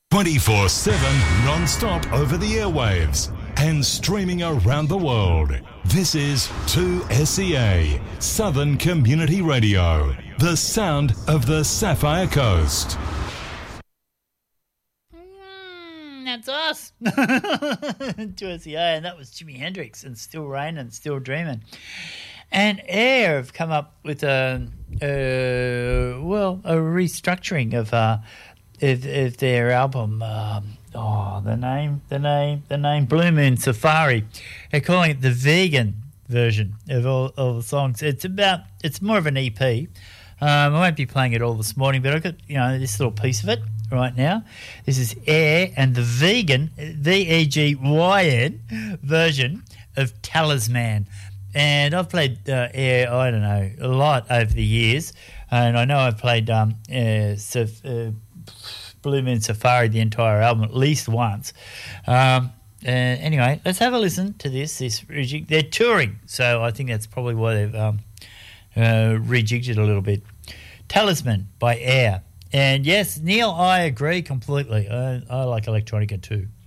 24/7 non-stop over the airwaves and streaming around the world. This is 2SEA, Southern Community Radio, the sound of the Sapphire Coast. That's us. 2SEA, and that was Jimi Hendrix and Still Raining, Still Dreaming. And Air have come up with a restructuring of their album. The name Blue Moon Safari. They're calling it the vegan version of all the songs. It's more of an EP. I won't be playing it all this morning, but I've got this little piece of it right now. This is Air and the vegan VEGYN version of Talisman. And I've played Air, I don't know, a lot over the years. And I know I've played Blue Moon Safari, the entire album, at least once. Anyway, let's have a listen to this. They're touring, so I think that's probably why they've rejigged it a little bit. Talisman by Air. And yes, Neil, I agree completely. I like electronica too.